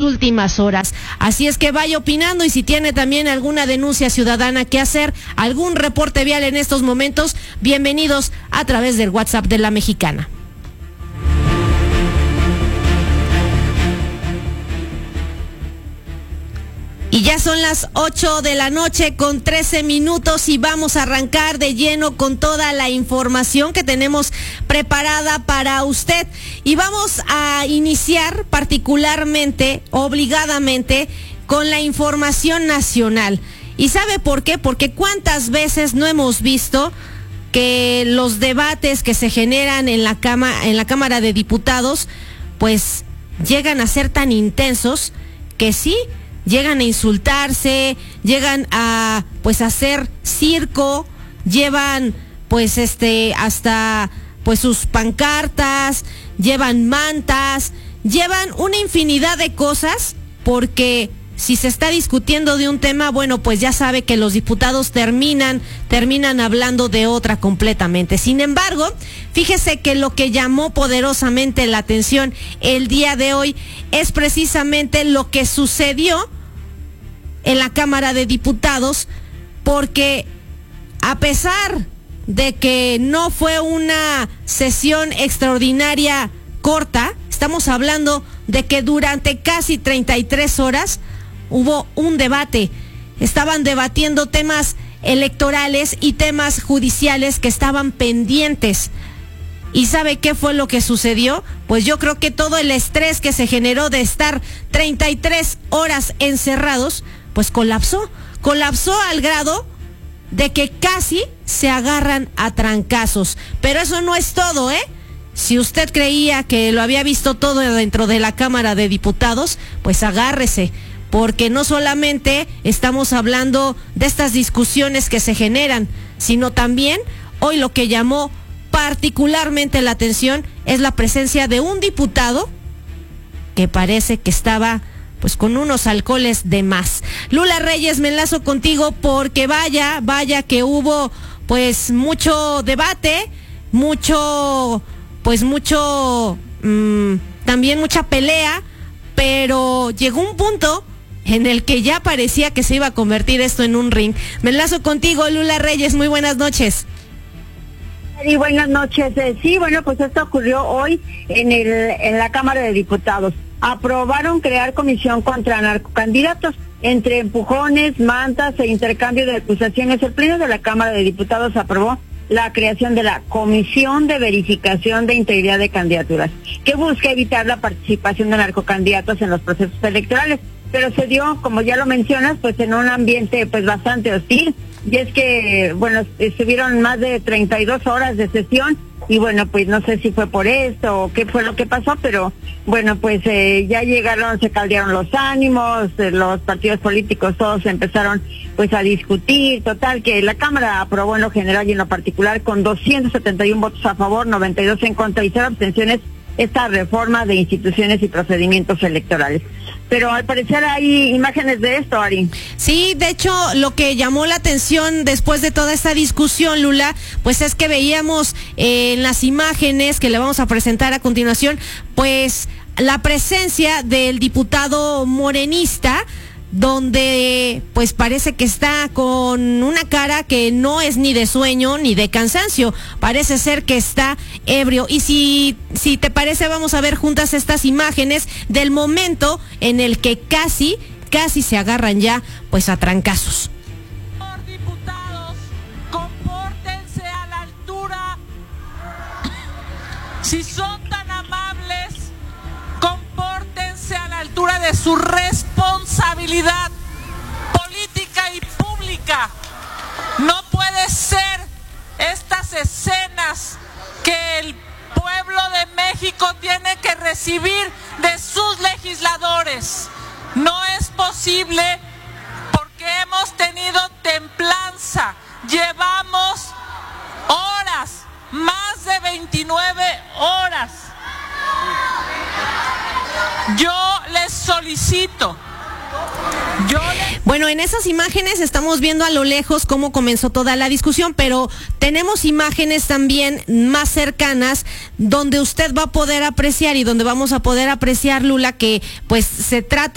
últimas horas. Así es que vaya opinando, y si tiene también alguna denuncia ciudadana que hacer, algún reporte vial en estos momentos, bienvenidos a través del WhatsApp de La Mexicana. Y ya son las 8 de la noche con 13 minutos y vamos a arrancar de lleno con toda la información que tenemos preparada para usted. Y vamos a iniciar particularmente, obligadamente, con la información nacional. ¿Y sabe por qué? Porque cuántas veces no hemos visto que los debates que se generan en la Cámara de Diputados, pues llegan a ser tan intensos que sí, llegan a insultarse, llegan a pues hacer circo, llevan pues hasta pues sus pancartas, llevan mantas, llevan una infinidad de cosas, porque si se está discutiendo de un tema, bueno, pues ya sabe que los diputados terminan hablando de otra completamente. Sin embargo, fíjese que lo que llamó poderosamente la atención el día de hoy es precisamente lo que sucedió en la Cámara de Diputados, porque a pesar de que no fue una sesión extraordinaria corta, estamos hablando de que durante casi 33 horas hubo un debate. Estaban debatiendo temas electorales y temas judiciales que estaban pendientes. ¿Y sabe qué fue lo que sucedió? Pues yo creo que todo el estrés que se generó de estar 33 horas encerrados, pues colapsó al grado de que casi se agarran a trancazos. Pero eso no es todo, ¿eh? Si usted creía que lo había visto todo dentro de la Cámara de Diputados, pues agárrese, porque no solamente estamos hablando de estas discusiones que se generan, sino también hoy lo que llamó particularmente la atención es la presencia de un diputado que parece que estaba pues con unos alcoholes de más. Lula Reyes, me enlazo contigo porque vaya que hubo pues mucho debate, también mucha pelea, pero llegó un punto en el que ya parecía que se iba a convertir esto en un ring. Me enlazo contigo, Lula Reyes, muy buenas noches. Y buenas noches. Sí, bueno, pues esto ocurrió hoy en la Cámara de Diputados. Aprobaron crear comisión contra narcocandidatos. Entre empujones, mantas e intercambio de acusaciones, el Pleno de la Cámara de Diputados aprobó la creación de la Comisión de Verificación de Integridad de Candidaturas, que busca evitar la participación de narcocandidatos en los procesos electorales. Pero se dio, como ya lo mencionas, pues en un ambiente pues bastante hostil. Y es que, bueno, estuvieron más de 32 horas de sesión y bueno, pues no sé si fue por esto o qué fue lo que pasó, pero bueno, pues ya llegaron, se caldearon los ánimos, los partidos políticos todos empezaron pues a discutir. Total que la Cámara aprobó en lo general y en lo particular con 271 votos a favor, 92 en contra y 0 abstenciones esta reforma de instituciones y procedimientos electorales. Pero al parecer hay imágenes de esto, Ari. Sí, de hecho, lo que llamó la atención después de toda esta discusión, Lula, pues es que veíamos en las imágenes que le vamos a presentar a continuación, pues la presencia del diputado morenista, donde pues parece que está con una cara que no es ni de sueño ni de cansancio, parece ser que está ebrio. Y si te parece, vamos a ver juntas estas imágenes del momento en el que casi se agarran ya pues a trancazos. Diputados, compórtense a la altura. Si son tan amables, compórtense a la altura de su responsabilidad política y pública. No puede ser estas escenas que el pueblo de México tiene que recibir de sus legisladores. No es posible, porque hemos tenido templanza. Llevamos horas, más de 29 horas. Yo les solicito. Bueno, en esas imágenes estamos viendo a lo lejos cómo comenzó toda la discusión, pero tenemos imágenes también más cercanas donde usted va a poder apreciar y donde vamos a poder apreciar, Lula, que pues se trata